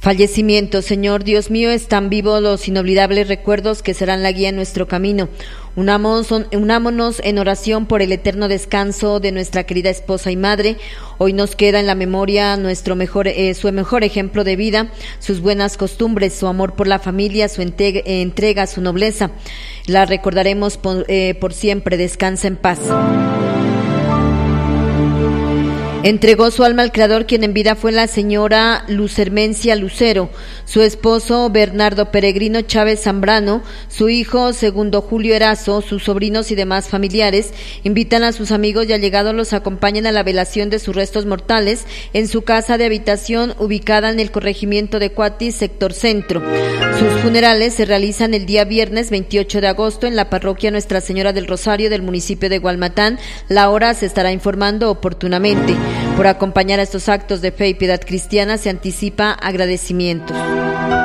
Fallecimiento. Señor Dios mío, están vivos los inolvidables recuerdos que serán la guía en nuestro camino. Unámonos en oración por el eterno descanso de nuestra querida esposa y madre. Hoy nos queda en la memoria su mejor ejemplo de vida, sus buenas costumbres, su amor por la familia, su entrega, su nobleza. La recordaremos por siempre. Descansa en paz. Entregó su alma al Creador, quien en vida fue la señora Lucermencia Lucero, su esposo Bernardo Peregrino Chávez Zambrano, su hijo Segundo Julio Erazo, sus sobrinos y demás familiares. Invitan a sus amigos y allegados los acompañen a la velación de sus restos mortales en su casa de habitación ubicada en el corregimiento de Cuatis, sector centro. Sus funerales se realizan el día viernes 28 de agosto en la parroquia Nuestra Señora del Rosario del municipio de Gualmatán. La hora se estará informando oportunamente. Por acompañar a estos actos de fe y piedad cristiana se anticipa agradecimientos.